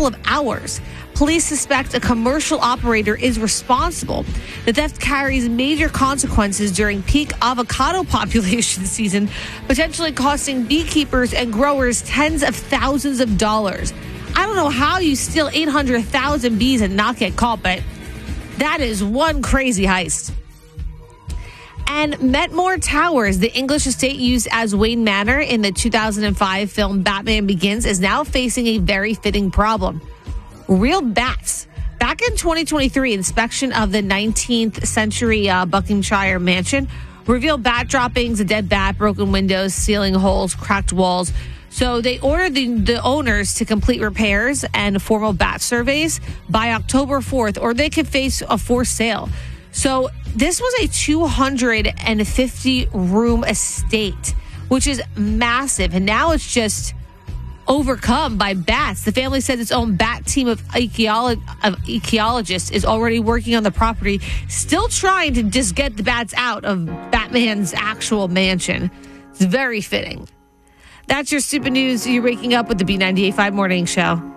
couple of hours. Police suspect a commercial operator is responsible. The theft carries major consequences during peak avocado population season, potentially costing beekeepers and growers tens of thousands of dollars. I don't know how you steal 800,000 bees and not get caught, but that is one crazy heist. And Metmore Towers, the English estate used as Wayne Manor in the 2005 film Batman Begins, is now facing a very fitting problem. Real bats. Back in 2023, inspection of the 19th century Buckinghamshire mansion revealed bat droppings, a dead bat, broken windows, ceiling holes, cracked walls. So they ordered the owners to complete repairs and formal bat surveys by October 4th, or they could face a forced sale. So this was a 250-room estate, which is massive. And now it's just overcome by bats. The family says its own bat team of ecologists is already working on the property, still trying to just get the bats out of Batman's actual mansion. It's very fitting. That's your stupid news. You're waking up with the B98.5 Morning Show.